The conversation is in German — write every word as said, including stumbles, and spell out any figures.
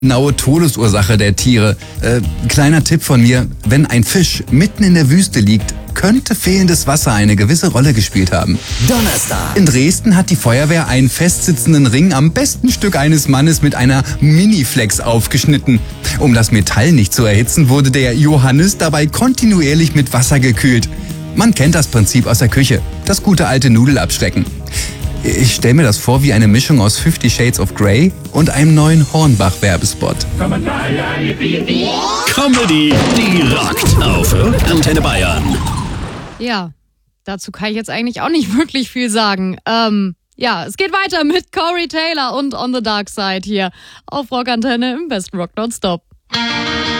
Genaue Todesursache der Tiere. Äh, kleiner Tipp von mir, wenn ein Fisch mitten in der Wüste liegt, könnte fehlendes Wasser eine gewisse Rolle gespielt haben. Donnerstag. In Dresden hat die Feuerwehr einen festsitzenden Ring am besten Stück eines Mannes mit einer Miniflex aufgeschnitten. Um das Metall nicht zu erhitzen, wurde der Johannes dabei kontinuierlich mit Wasser gekühlt. Man kennt das Prinzip aus der Küche, das gute alte Nudelabschrecken. Ich stelle mir das vor wie eine Mischung aus Fifty Shades of Grey und einem neuen Hornbach-Werbespot. Comedy, die rockt auf Antenne Bayern. Ja, dazu kann ich jetzt eigentlich auch nicht wirklich viel sagen. Ähm, ja, es geht weiter mit Corey Taylor und On the Dark Side hier auf Rockantenne im besten Rock Nonstop.